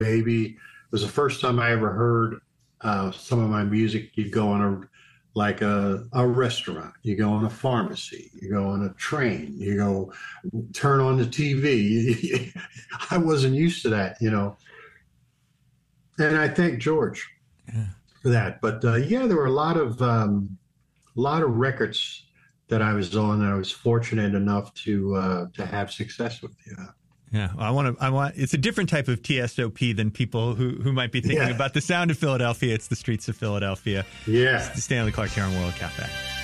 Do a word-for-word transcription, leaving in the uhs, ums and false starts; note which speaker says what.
Speaker 1: Baby. It was the first time I ever heard uh, some of my music. You'd go on a like a, a restaurant, you go in a pharmacy, you go on a train, you go turn on the T V. I wasn't used to that, you know. And I thank George
Speaker 2: Yeah.
Speaker 1: for that. But uh, yeah, there were a lot of um, a lot of records that I was on that I was fortunate enough to uh, to have success with. Yeah.
Speaker 2: Yeah, well, I want to. I want. It's a different type of T S O P than people who, who might be thinking
Speaker 1: Yeah.
Speaker 2: about the sound of Philadelphia. It's the streets of Philadelphia.
Speaker 1: Yeah.
Speaker 2: It's the Stanley Clark here on World Cafe.